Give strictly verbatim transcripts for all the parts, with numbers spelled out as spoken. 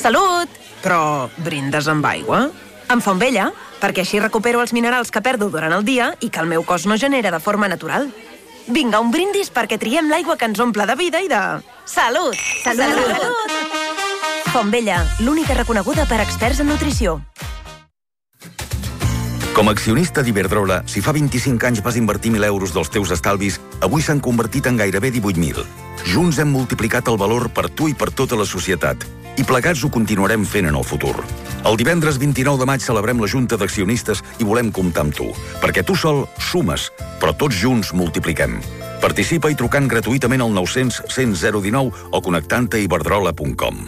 Salut! Però brindes amb aigua? Em fa un vella, perquè així recupero els minerals que perdo durant el dia i que el meu cos no genera de forma natural. Vinga, un brindis perquè triem l'aigua que ens omple de vida i de... Salut! Salut! Salut! Fontvella, l'única reconeguda per experts en nutrició. Com a accionista d'Iberdrola, si fa vint-i-cinc anys vas invertir mil euros dels teus estalvis, avui s'han convertit en gairebé divuit mil. Junts hem multiplicat el valor per tu i per tota la societat. I plegats ho continuarem fent en el futur. El divendres vint-i-nou de maig celebrem la Junta d'Accionistes i volem comptar amb tu. Perquè tu sol sumes, però tots junts multipliquem. Participa i trucant gratuïtament al nou cents cent zero dinou o connectant-te a iberdrola punt com.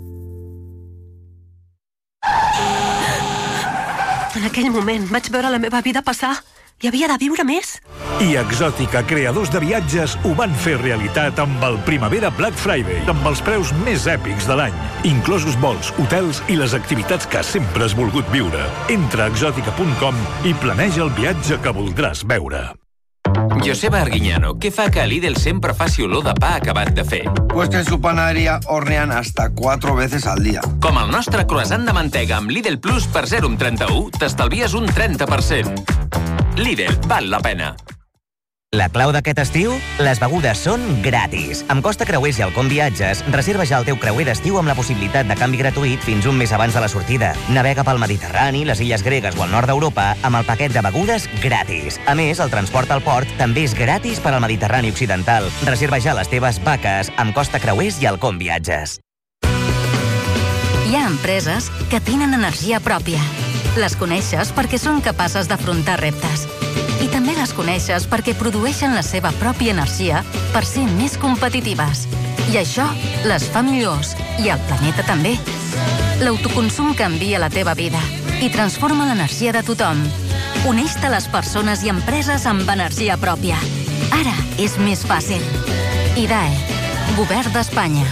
En aquell moment vaig veure la meva vida passar i havia de viure més. I Exòtica, creadors de viatges, ho van fer realitat amb el Primavera Black Friday, amb els preus més èpics de l'any, inclosos vols, hotels i les activitats que sempre has volgut viure. Entra a exòtica punt com i planeja el viatge que voldràs veure. Joseba Arguiñano, què fa que a Lidl sempre faci olor de pa acabat de fer? Pues que en su panadería hornean hasta cuatro veces al día. Com el nostre croissant de mantega amb Lidl Plus per zero coma trenta-u, t'estalvies un trenta per cent. Lidl, val la pena. La clau d'aquest estiu? Les begudes són gratis. Amb Costa Creuers i Halcón Viatges, reserva ja el teu creuer d'estiu amb la possibilitat de canvi gratuït fins un mes abans de la sortida. Navega pel Mediterrani, les illes gregues o el nord d'Europa amb el paquet de begudes gratis. A més, el transport al port també és gratis per al Mediterrani Occidental. Reserva ja les teves vaques amb Costa Creuers i Halcón Viatges. Hi ha empreses que tenen energia pròpia. Les coneixes perquè són capaces d'afrontar reptes. I també les coneixes perquè produeixen la seva pròpia energia per ser més competitives. I això les fa millors. I el planeta també. L'autoconsum canvia la teva vida i transforma l'energia de tothom. Uneix-te a les persones i empreses amb energia pròpia. Ara és més fàcil. I D A E, Govern d'Espanya.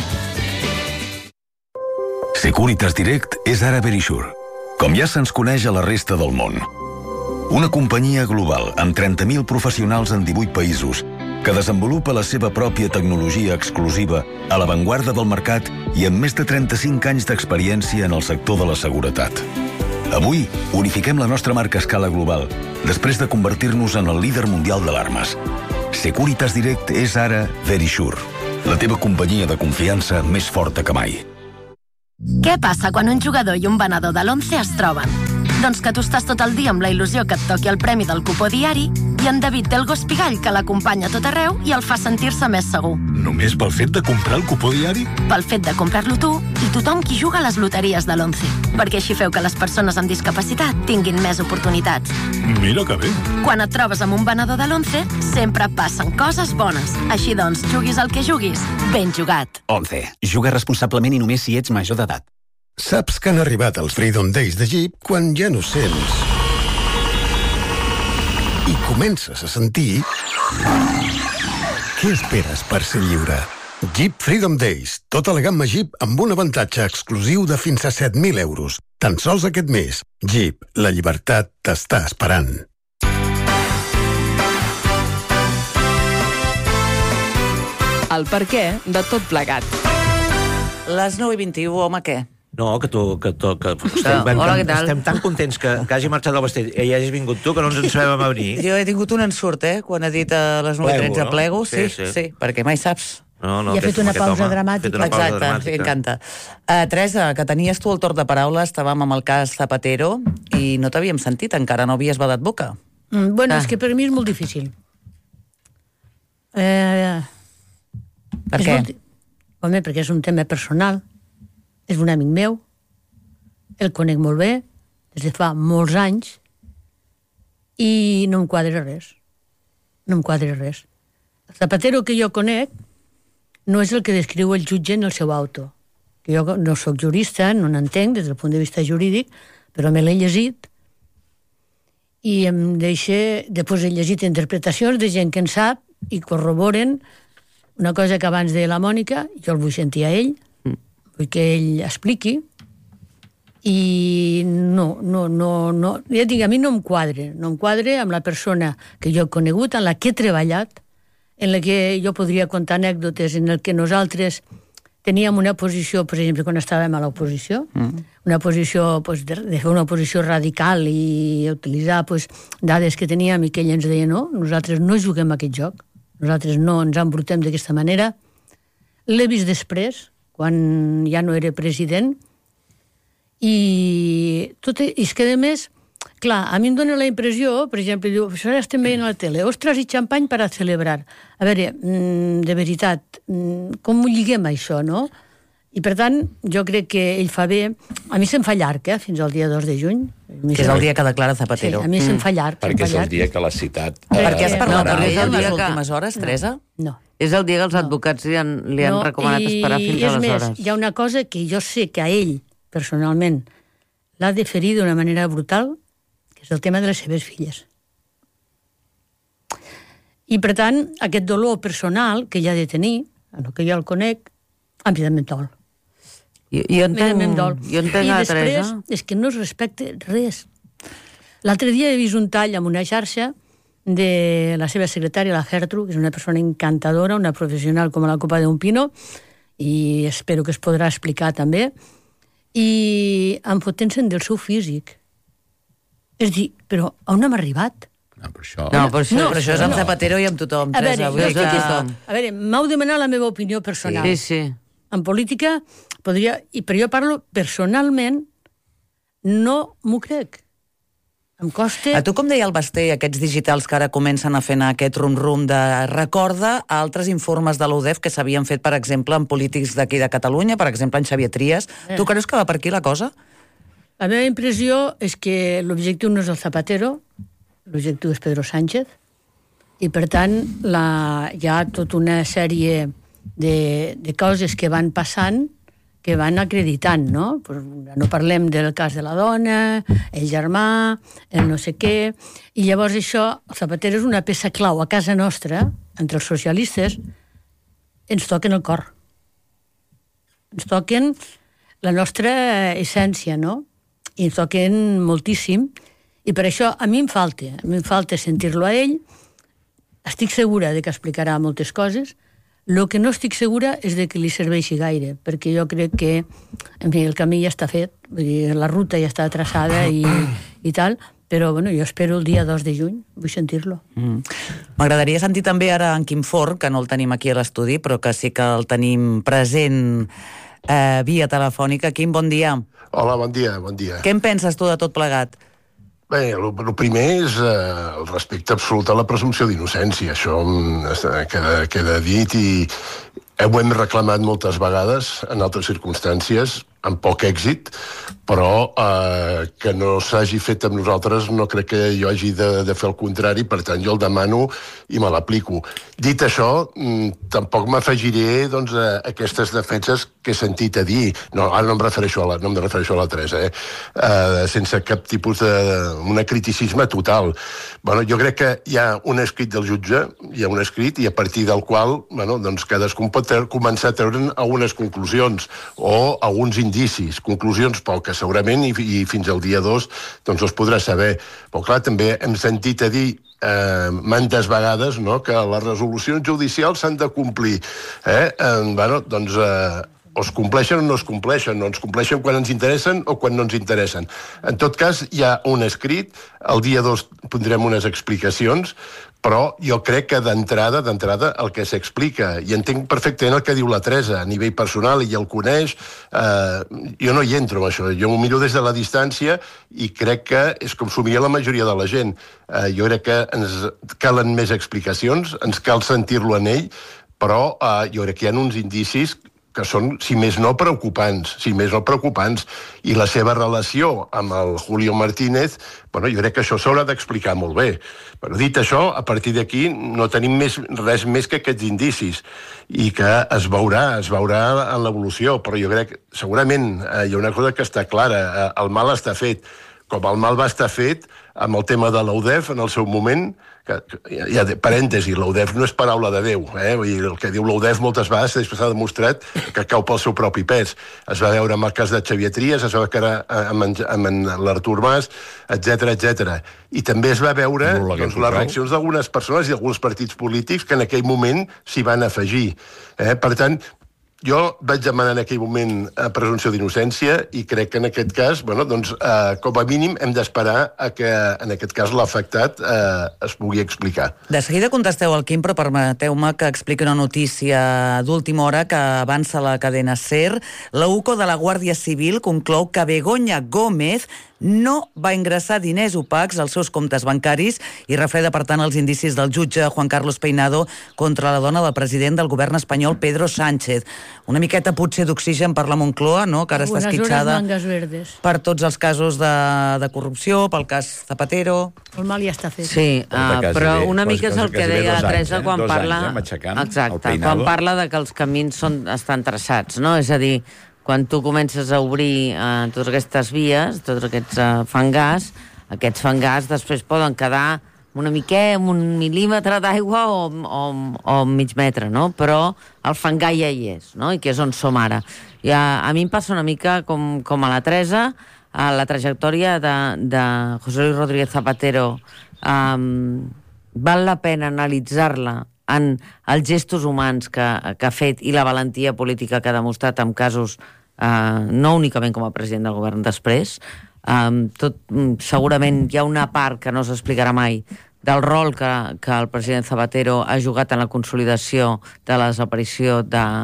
Securitas Direct és ara Verisure, com ja se'ns coneix a la resta del món. Una companyia global amb trenta mil professionals en divuit països que desenvolupa la seva pròpia tecnologia exclusiva a l'avantguarda del mercat i amb més de trenta-cinc anys d'experiència en el sector de la seguretat. Avui unifiquem la nostra marca a escala global després de convertir-nos en el líder mundial d'alarmes. Securitas Direct és ara Verisure, la teva companyia de confiança més forta que mai. Què passa quan un jugador i un venedor de l'Once es troben? Doncs que tu estàs tot el dia amb la il·lusió que et toqui el premi del cupó diari i en David té el gos pigall que l'acompanya a tot arreu i el fa sentir-se més segur. Només pel fet de comprar el cupó diari? Pel fet de comprar-lo tu i tothom qui juga a les loteries de l'Once. Perquè així feu que les persones amb discapacitat tinguin més oportunitats. Mira que bé. Quan et trobes amb un venedor de l'Once, sempre passen coses bones. Així doncs, juguis el que juguis, ben jugat. Once. Juga responsablement i només si ets major d'edat. Saps que han arribat els Freedom Days de Jeep quan ja no sents i comences a sentir què esperes per ser lliure. Jeep Freedom Days, tota la gamma Jeep amb un avantatge exclusiu de fins a set mil euros. Tan sols aquest mes. Jeep, la llibertat t'està esperant. El perquè de tot plegat. Les nou i vint-i-u, home, què? No, que tu... Que, tu, que estem, ah, hola, què tal? Estem tan contents que, que hagi marxat el vestit i hagis vingut tu, que no ens en sabem a venir. Jo he tingut un ensurt, eh? Quan ha dit a les nou i tretze no? plego, sí, Sí, sí, sí. sí, perquè mai saps. No, no, I ha fet una pausa dramàtica. Una pausa Exacte, dramàtica. m'encanta. Uh, Teresa, que tenies tu el torn de paraula, estàvem amb el cas Zapatero i no t'havíem sentit, encara no havies badat boca. Mm, bueno, Ah. és que per mi és molt difícil. Eh, Per és què? Molt... Home, perquè és un tema personal. És un amic meu. El conec molt bé, des de fa molts anys, i no em quadra res. No em quadra res. El Zapatero que jo conec no és el que descriu el jutge en el seu auto. Jo no sóc jurista, no n'entenc des del punt de vista jurídic, però me l'he llegit i em deixa... Després he llegit interpretacions de gent que en sap i corroboren una cosa que abans de la Mònica, jo el vull sentir a ell, vull que ell expliqui, i no, no, no, no, ja dic, a mi no em quadre, no em quadre amb la persona que jo he conegut, en la que he treballat, en la que jo podria contar anècdotes, en el que nosaltres teníem una posició, per exemple, quan estàvem a l'oposició, mm. una posició pues, de, de fer una oposició radical i utilitzar pues, dades que teníem i que ell ens deia no, nosaltres no juguem a aquest joc, nosaltres no ens embrutem d'aquesta manera. L'he vist després, quan ja no era president, i tot és que, a més, clar, a mi em dóna la impressió, per exemple, diu, això ja estem veient a la tele, ostres i xampany per a celebrar. A veure, de veritat, com ho lliguem això, no? I per tant, jo crec que ell fa bé... A mi se'm fa llarg, eh, fins al dia dos de juny. Que és el dia que declara Zapatero. Sí, a mi se'm fa llarg. Perquè és el dia que l'ha citat. Per què has parlat amb ell el les dia que- últimes hores, Teresa? No. És el dia que els advocats li han, li han recomanat esperar fins és aleshores. més, hi ha una cosa que jo sé que a ell, personalment, l'ha de ferir d'una manera brutal, que és el tema de les seves filles. I, per tant, aquest dolor personal que ell ha de tenir, en el que jo el conec, a mi també em dol. Jo, jo entenc, Em dol. jo entenc I a la després, Teresa. és que no es respecta res. L'altre dia he vist un tall amb una xarxa de la seva secretària, la Gertrude, que és una persona encantadora, una professional com a la copa d'un pino, i espero que es podrà explicar també, i enfotent-se'n del seu físic. És dir, però on hem arribat? No, per això... No, per això, No, però això és amb no. Zapatero i amb tothom, A veure, Teresa. jo Vull dir estic que- tothom. A veure, m'heu demanat la meva opinió personal. Sí, sí. En política, podria... I, però jo parlo personalment, no m'ho crec. Em costa... A tu, com deia el Basté, aquests digitals que ara comencen a fer anar aquest rum-rum de recorda a altres informes de l'U D E F que s'havien fet, per exemple, en polítics d'aquí de Catalunya, per exemple, en Xavier Trias. Eh. Tu creus que va per aquí la cosa? La meva impressió és que l'objectiu no és el Zapatero, l'objectiu és Pedro Sánchez, i per tant la, hi ha tota una sèrie de, de coses que van passant que van acreditant, no? Pues no parlem del cas de la dona, el germà, el no sé què, i llavors això, el Zapatero és una peça clau a casa nostra, entre els socialistes, ens toquen el cor. Ens toquen la nostra essència, no? I ens toquen moltíssim, i per això a mi em falta, a mi em falta sentir-lo a ell, estic segura de que explicarà moltes coses, el que no estic segura és de que li serveixi gaire, perquè jo crec que en fi, el camí ja està fet, vull dir, la ruta ja està traçada i, i tal, però bueno, jo espero el dia dos de juny, vull sentir-lo. Mm. M'agradaria sentir també ara en Quim Forn, que no el tenim aquí a l'estudi, però que sí que el tenim present eh, via telefònica. Quim, bon dia. Hola, bon dia, bon dia. Què en penses tu de tot plegat? Bé, el, el primer és eh, el respecte absolut a la presumpció d'innocència. Això mm, queda, queda dit i ho hem reclamat moltes vegades en altres circumstàncies, amb poc èxit, però eh, que no s'hagi fet amb nosaltres no crec que jo hagi de, de fer el contrari, per tant jo el demano i me l'aplico. Dit això, tampoc m'afegiré doncs, a aquestes defenses que he sentit a dir, no, ara no em refereixo a la, no em refereixo a la Teresa, eh? Uh, sense cap tipus de... un criticisme total. Bueno, jo crec que hi ha un escrit del jutge, hi ha un escrit, i a partir del qual bueno, doncs cadascun pot ter, començar a treure'n algunes conclusions o alguns indicis, conclusions poques segurament, i, i fins al dia dos doncs no es podrà saber. Però clar, també hem sentit a dir eh, mantes vegades no, que les resolucions judicials s'han de complir. Eh? Eh, bueno, doncs... Eh, o es compleixen o no es compleixen, no ens compleixen quan ens interessen o quan no ens interessen. En tot cas, hi ha un escrit, el dia dos pondrem unes explicacions, però jo crec que d'entrada, d'entrada, el que s'explica, i entenc perfectament el que diu la Teresa, a nivell personal, i el coneix, eh, jo no hi entro amb això, jo m'ho miro des de la distància i crec que és com s'ho mira la majoria de la gent. Eh, jo crec que ens calen més explicacions, ens cal sentir-lo en ell, però eh, jo crec que hi ha uns indicis que són, si més no, preocupants, si més no, preocupants. I la seva relació amb el Julio Martínez, bueno, jo crec que això s'haurà d'explicar molt bé. Però dit això, a partir d'aquí no tenim més, res més que aquests indicis i que es veurà, es veurà en l'evolució, però jo crec, segurament, eh, hi ha una cosa que està clara, eh, el mal està fet. Com el mal va estar fet amb el tema de l'U D E F en el seu moment, que, que hi ha parèntesi, l'U D E F no és paraula de Déu, eh? Vull dir, el que diu l'U D E F moltes vegades després s'ha demostrat que cau pel seu propi pes. Es va veure amb el cas de Xavier Trias, es va veure amb, en, amb en l'Artur Mas, etcètera, etcètera. I també es va veure doncs, les reaccions d'algunes persones i d'alguns partits polítics que en aquell moment s'hi van afegir. Eh? Per tant, jo vaig demanar en aquell moment eh, presumpció d'innocència i crec que en aquest cas, bueno, doncs, eh, com a mínim hem d'esperar a que en aquest cas l'afectat eh, es pugui explicar. De seguida contesteu al Quim, però permeteu-me que expliqui una notícia d'última hora que avança la cadena SER. La U C O de la Guàrdia Civil conclou que Begoña Gómez no va ingressar diners opacs als seus comptes bancaris i refreda, per tant, els indicis del jutge Juan Carlos Peinado contra la dona del president del govern espanyol, Pedro Sánchez. Una miqueta potser d'oxigen per la Moncloa, no?, que ara està esquitxada per tots els casos de, de corrupció, pel cas Zapatero. El mal ja està fet. Sí, uh, però una mica és el que deia la Teresa quan parla... Exacte, quan parla de que els camins són, estan traçats, no? És a dir, quan tu comences a obrir uh, totes aquestes vies, tots aquests uh, fangars, aquests fangars després poden quedar una miqueta, un mil·límetre d'aigua o, o, o mig metre, no? Però el fangar ja hi és, no? I que és on som ara. I a, a mi em passa una mica com, com a la Teresa, a la trajectòria de, de José Luis Rodríguez Zapatero. Um, val la pena analitzar-la en els gestos humans que, que ha fet i la valentia política que ha demostrat en casos, eh, no únicament com a president del govern després. Eh, tot, segurament hi ha una part que no s'explicarà mai del rol que, que el president Zapatero ha jugat en la consolidació de la desaparició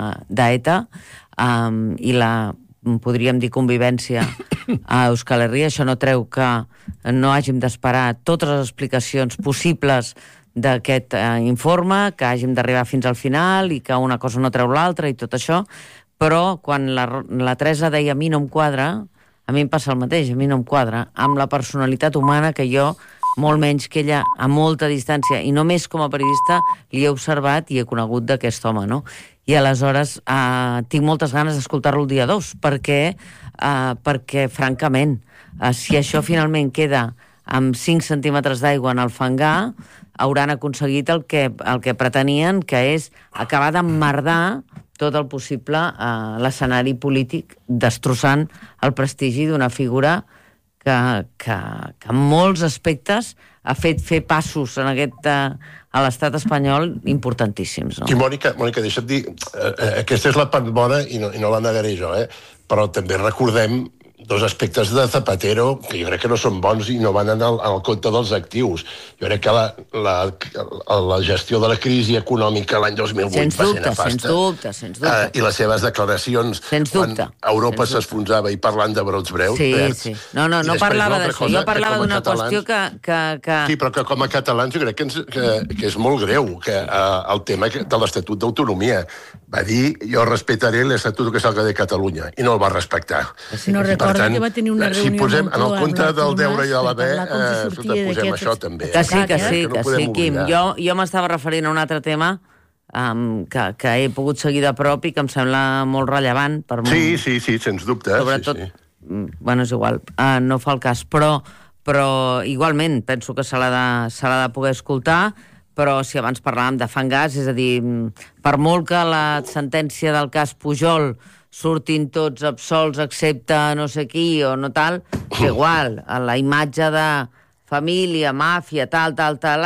d'ETA eh, i la, podríem dir, convivència a Euskal Herria. Això no treu que no hàgim d'esperar totes les explicacions possibles d'aquest eh, informe, que hàgim d'arribar fins al final i que una cosa no treu l'altra i tot això, però quan la, la Teresa deia a mi no em quadra, a mi em passa el mateix, a mi no em quadra, amb la personalitat humana que jo, molt menys que ella, a molta distància, i només com a periodista, li he observat i he conegut d'aquest home, no? I aleshores eh, tinc moltes ganes d'escoltar-lo el dia dos, perquè, eh, perquè francament, eh, si això finalment queda amb cinc centímetres d'aigua en el fangar, hauran aconseguit el que, el que pretenien, que és acabar d'emmerdar tot el possible a l'escenari polític, destrossant el prestigi d'una figura que, que, que en molts aspectes ha fet fer passos en aquest, a l'estat espanyol importantíssims. No? I Mònica, Mònica, deixa't dir, eh, aquesta és la part bona i no, i no la negaré jo, eh? Però també recordem dos aspectes de Zapatero que jo crec que no són bons i no van anar al, al compte dels actius. Jo crec que la, la, la gestió de la crisi econòmica l'any dos mil vuit va ser nefasta. Sens dubte, sens dubte. Eh, I les seves declaracions quan Europa s'esfonsava i parlant de brots breus. Sí, drets, sí. No, no, no parlava d'això. Jo parlava d'una qüestió que, que, que... Sí, però que com a catalans jo crec que, ens, que, que és molt greu que uh, el tema de l'Estatut d'Autonomia va dir jo respetaré l'Estatut que salga de Catalunya i no el va respectar. Sí, no recordo que va tenir una reunió... Si posem en el compte del deure i de l'haver, eh, posem això també. Que sí, que sí, que sí, Quim. Jo, jo m'estava referint a un altre tema um, que, que he pogut seguir de prop i que em sembla molt rellevant. Per sí, sí, sí, sens dubte. Sobretot, sí, sí. Bueno, és igual, uh, no fa el cas, però, però igualment penso que se l'ha de, se l'ha de poder escoltar, però si abans parlàvem de fangars, és a dir, per molt que la sentència del cas Pujol surtin tots absolts excepte no sé qui o no tal, que igual, la imatge de família, màfia, tal, tal, tal,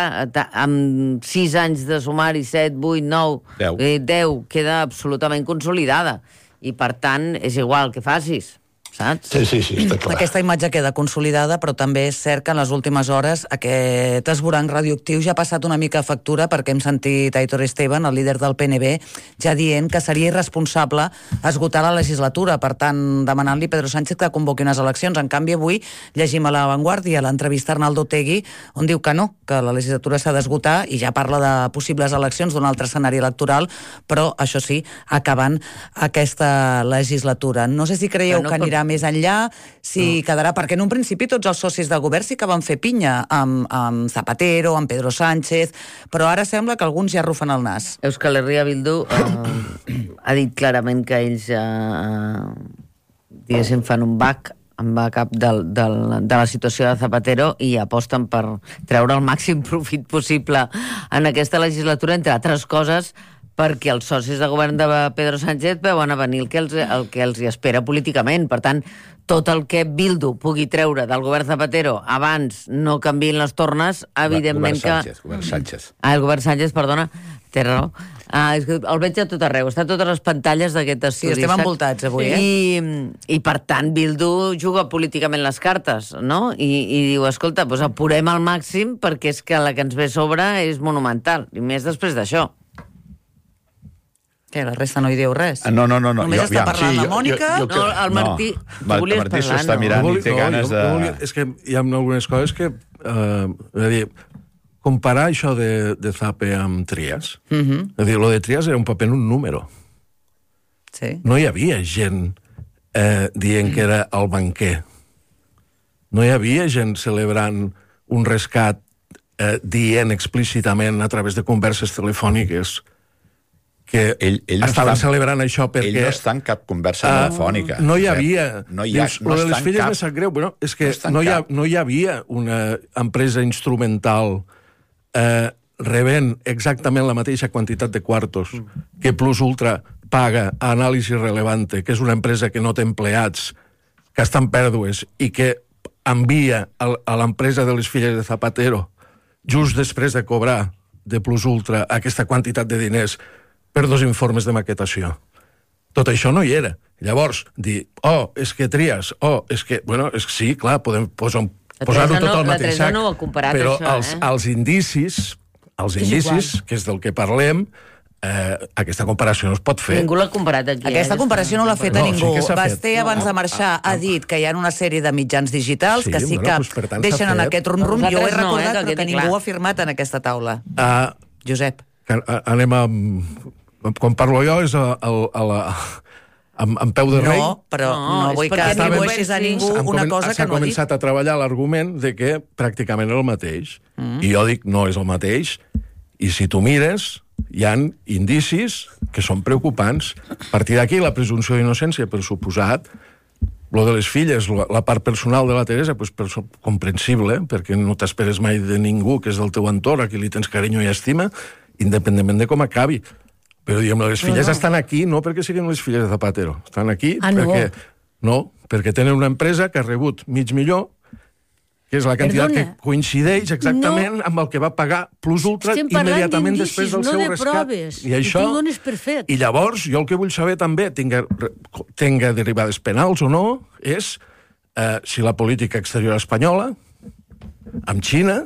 amb sis anys de sumari, set, vuit, nou, deu, queda absolutament consolidada. I, per tant, és igual que facis. Saps? Sí, sí, sí, està clar. Aquesta imatge queda consolidada, però també és cert que en les últimes hores aquest esvoranc radioactiu ja ha passat una mica a factura, perquè hem sentit Aitor Esteban, el líder del P N B, ja dient que seria irresponsable esgotar la legislatura, per tant, demanant-li a Pedro Sánchez que convoqui unes eleccions. En canvi, avui llegim a La Vanguardia l'entrevista a Arnaldo Otegi, on diu que no, que la legislatura s'ha d'esgotar i ja parla de possibles eleccions d'un altre escenari electoral, però, això sí, acabant aquesta legislatura. No sé si creieu no, que anirà més enllà, si no. quedarà, perquè en un principi tots els socis de govern sí que van fer pinya amb, amb Zapatero, amb Pedro Sánchez, però ara sembla que alguns ja rufen el nas. Euskal Herria Bildu eh, ha dit clarament que ells eh, diguéssim fan un back amb backup del, del, de la situació de Zapatero i aposten per treure el màxim profit possible en aquesta legislatura, entre altres coses perquè els socis de govern de Pedro Sánchez veuen a venir el que els, el que els hi espera políticament. Per tant, tot el que Bildu pugui treure del govern Zapatero abans no canviïn les tornes, evidentment que... Govern Sánchez, govern Sánchez. Ah, el govern Sánchez, perdona, té raó. Ah, és que el veig a tot arreu, està a totes les pantalles d'aquest estudi. Sí, estem envoltats avui, eh? I, I per tant, Bildu juga políticament les cartes, no? I, i diu, escolta, doncs apurem al màxim perquè és que la que ens ve a sobre és monumental, i més després d'això. Què, la resta no hi diu res? No, no, no. no. Només jo, està parlant sí, la Mònica? Jo, jo, jo, no, el Martí... No, el Martí s'ho està mirant no, i té no, ganes de... Volia, és que hi ha algunes coses que... Uh, és a dir, comparar això de, de Zape amb Trias, uh-huh. és a dir, lo de Trias era un paper en un número. Sí. No hi havia gent eh, dient que era el banquer. No hi havia gent celebrant un rescat eh, dient explícitament a través de converses telefòniques que ell, ell no estaven està, celebrant això perquè... Ell no està en cap conversa uh, telefònica. No hi havia... No hi ha, dius, no lo de les filles cap, me sap greu. Bueno, és que no, no, hi ha, no hi havia una empresa instrumental eh, rebent exactament la mateixa quantitat de quartos que Plus Ultra paga a Anàlisi Relevante, que és una empresa que no té empleats, que està en pèrdues i que envia a, a l'empresa de les filles de Zapatero just després de cobrar de Plus Ultra aquesta quantitat de diners per dos informes de maquetació. Tot això no hi era. Llavors, dir, oh, és que Trias, oh, és que... Bueno, és que sí, clar, podem posar, posar-ho tot al mateix sac, no comparat, però això, els, eh? els indicis, els indicis, que és del que parlem, eh, aquesta comparació no es pot fer. Ningú l'ha comparat aquí. Aquesta eh? comparació no l'ha feta no, ningú. Sí Basté, abans de marxar, ah, ah, ha dit que hi ha una sèrie de mitjans digitals sí, que sí bueno, que pues, tant, deixen en aquest rum-rum. Jo ho he recordat, no, eh, però que, que ningú ho ha afirmat en aquesta taula. Uh, Josep. Que, uh, anem a... Quan parlo jo és a, a, a la... Amb, amb peu de rei. No, però no, no vull que atribueixis a ningú una cosa que no ha dit. S'ha començat a treballar l'argument de que pràcticament és el mateix. Mm. I jo dic, no és el mateix. I si tu mires, hi han indicis que són preocupants. A partir d'aquí, la presumpció d'innocència, per suposat, lo de les filles, la part personal de la Teresa, pues, per, comprensible, perquè no t'esperes mai de ningú que és del teu entorn, a qui li tens carinyo i estima, independentment de com acabi. Però, diguem, les filles no, no. estan aquí no perquè siguin les filles de Zapatero. Estan aquí ah, perquè... No. no, perquè tenen una empresa que ha rebut mig milió, que és la quantitat Perdona. que coincideix exactament no. amb el que va pagar Plus Ultra immediatament després del no seu de rescat. Proves. I això... I tu dones per fet. I llavors, jo el que vull saber també, tinga, tinga derivades penals o no, és eh, si la política exterior espanyola, amb Xina,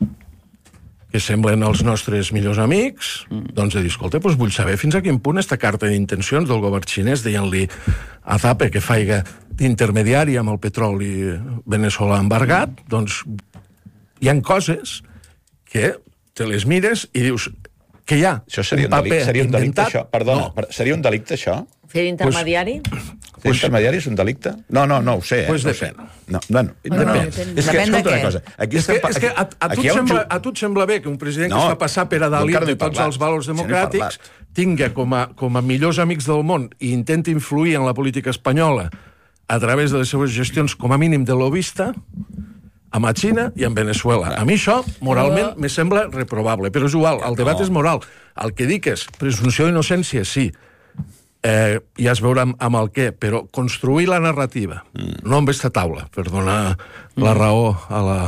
que semblen els nostres millors amics, mm. doncs de dir, escolta, doncs vull saber fins a quin punt esta carta d'intencions del govern xinès deien-li a Zape que faiga d'intermediari amb el petroli veneçolà embargat, doncs hi ha coses que te les mires i dius que hi ha això seria un, un delicte, seria un delicte, això? Perdona, no. seria un delicte, això? Fer d'intermediari? Pues, fer d'intermediari és un delicte? No, no, no ho sé. Eh? Pues no depèn. No, no, no, no, depèn. És que, escolta una cosa. Aquí és que, és que a, a, tu sembla, a tu et sembla bé que un president no, que es fa passar per a Dalí de tots els valors democràtics tinga com a, com a millors amics del món i intenti influir en la política espanyola a través de les seves gestions com a mínim de lobista amb la Xina i amb Venezuela. A mi això, moralment, me sembla reprobable, però és igual, el debat és moral. El que dic és, presumpció d'innocència, sí, eh, ja es veurà amb, amb el què, però construir la narrativa, mm. no amb aquesta taula, per donar mm. la raó a la,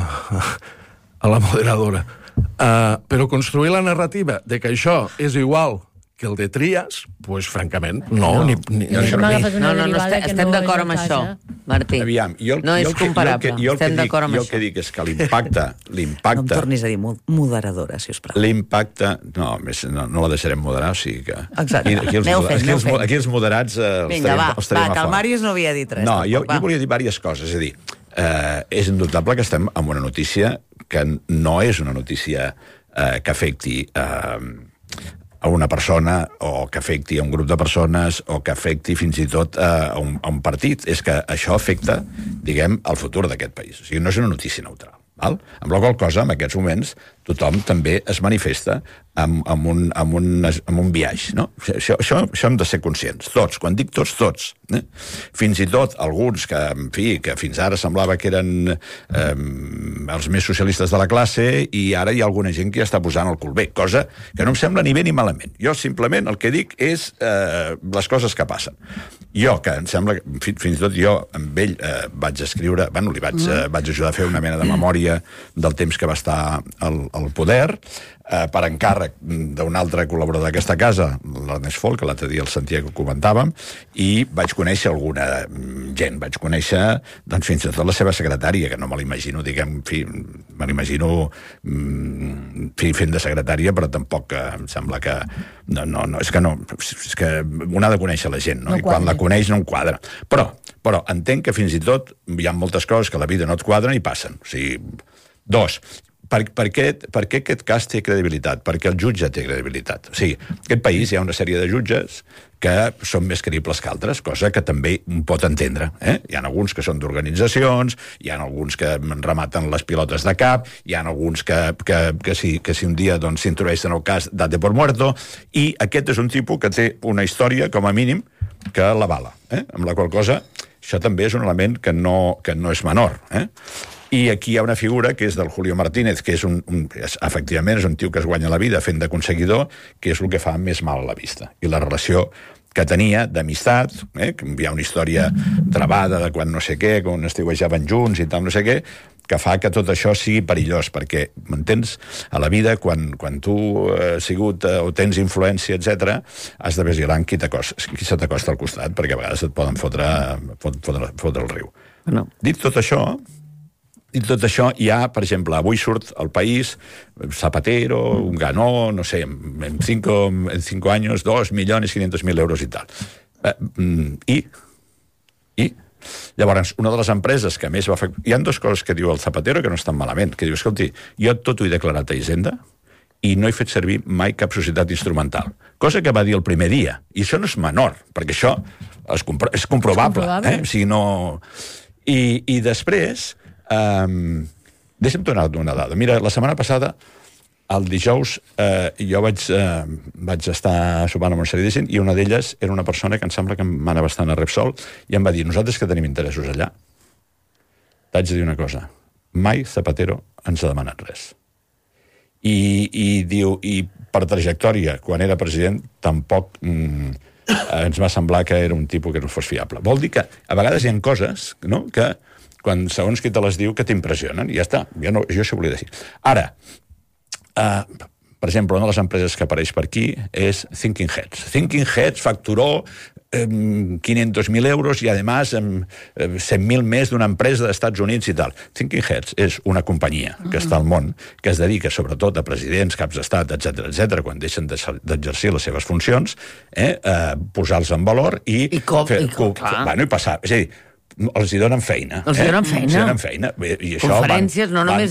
a la moderadora, uh, però construir la narrativa de que això és igual que el de Trias, pues, francament, no. No, ni, ni, no, no, no, no, no estem, estem d'acord amb això, Martí. Aviam, jo, no és comparable, jo, jo, estem d'acord amb jo això. Jo el que dic és que l'impacte... l'impacte no em tornis a dir moderadora, sisplau. L'impacte... No, més, no, no la deixarem moderar, o sigui que... Exacte. Aquí, aquí, els, aneu fent, aquí, els, aquí els moderats eh, els Vinga, tenim, va, els tenim va, a que el fora. Màrius no havia dit res. No, tampoc, jo, va. jo volia dir diverses coses. És a dir, eh, és indubtable que estem amb una notícia que no és una notícia eh, que afecti... Eh, a una persona, o que afecti a un grup de persones, o que afecti fins i tot a un, a un partit. És que això afecta, diguem, el futur d'aquest país. O sigui, no és una notícia neutral. Val? Amb la qual cosa, en aquests moments, tothom també es manifesta amb, amb, un, amb, un, amb un viatge, no? Això, això, això hem de ser conscients, tots, quan dic tots, tots. Eh? Fins i tot alguns que, en fi, que fins ara semblava que eren eh, els més socialistes de la classe i ara hi ha alguna gent que ja està posant el cul bé, cosa que no em sembla ni bé ni malament. Jo simplement el que dic és eh, les coses que passen. Jo, que em sembla, fins, fins i tot jo amb ell eh, vaig escriure, bueno, li vaig, eh, vaig ajudar a fer una mena de memòria del temps que va estar al, al poder, eh, per encàrrec d'un altre col·laborador d'aquesta casa, l'Ernest Folk, que l'altre dia el sentia que ho comentàvem, i vaig conèixer alguna gent, vaig conèixer doncs, fins i tot la seva secretària, que no me l'imagino, diguem, fi, me l'imagino mm, fi, fent de secretària, però tampoc eh, em sembla que no, no, no, és que no, és que un ha de conèixer la gent, no? no I quan la coneix no em quadra. Però, però entenc que fins i tot hi ha moltes coses que a la vida no et quadren i passen. O sigui, dos, per, per, què, per què aquest cas té credibilitat? Perquè el jutge té credibilitat. O sigui, en aquest país hi ha una sèrie de jutges que són més creïbles que altres, cosa que també pot entendre. Eh? Hi ha alguns que són d'organitzacions, hi ha alguns que rematen les pilotes de cap, hi ha alguns que, que, que, si, que si un dia doncs, s'introdueixen el cas date por muerto, i aquest és un tipus que té una història, com a mínim, que l'avala. Eh? Amb la qual cosa, això també és un element que no, que no és menor. Eh? I aquí hi ha una figura que és del Julio Martínez, que és un, un és, efectivament és un tio que es guanya la vida fent de conseguidor, que és el que fa més mal a la vista. I la relació que tenia d'amistat, eh, que hi ha una història travada de quan no sé què, quan estiuejaven junts i tal, no sé què, que fa que tot això sigui perillós, perquè, m'entens, a la vida, quan, quan tu has sigut eh, o tens influència, etcètera, has de vigilar qui, qui se t'acosta al costat, perquè a vegades et poden fotre, fot, fotre, fotre el riu. No. Dit tot això, dit tot això, hi ha, per exemple, avui surt al País Zapatero, un ganó, no sé, en cinco, en cinco años, dos millones quinientos mil euros i tal. Eh, I? I? Llavors, una de les empreses que més va afectar... Hi ha dues coses que diu el Zapatero que no estan malament, que diu, escolti, jo tot ho he declarat a Hisenda i no he fet servir mai cap societat instrumental. Cosa que va dir el primer dia. I això no és menor, perquè això és, compro és comprovable. És comprovable. Eh? O sigui, no... I, i després... Um, deixa'm donar una dada. Mira, la setmana passada, el dijous, eh, jo vaig, eh, vaig estar sopant amb una sèrie de gent i una d'elles era una persona que em sembla que em mana bastant a Repsol i em va dir, nosaltres que tenim interessos allà, t'haig de dir una cosa, mai Zapatero ens ha demanat res. I, i diu, i per trajectòria, quan era president, tampoc mm, ens va semblar que era un tipus que no fos fiable. Vol dir que a vegades hi ha coses, no?, que quan segons qui te les diu que t'impressionen, i ja està, jo, no, jo això volia dir. Ara, uh, per exemple, una de les empreses que apareix per aquí és Thinking Heads. Thinking Heads facturó eh, quinientos mil euros i, además, eh, cent mil més d'una empresa dels Estats Units i tal. Thinking Heads és una companyia que està al món, que es dedica sobretot a presidents, caps d'estat, etcètera, etcètera, quan deixen d'exercir les seves funcions, eh, eh, posar-los en valor i... I com, fer, i com, clar. Bueno, i passar... És a dir, els hi donen feina. Els hi donen feina. Els hi donen feina. I això conferències, van, no només